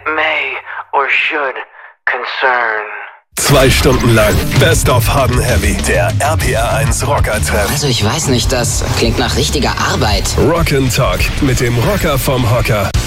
may or should concern. 2 Stunden lang Best of Hard & Heavy, der RPR1 Rocker-Treff. Also ich weiß nicht, das klingt nach richtiger Arbeit. Rock ' n' Talk mit dem Rocker vom Hocker.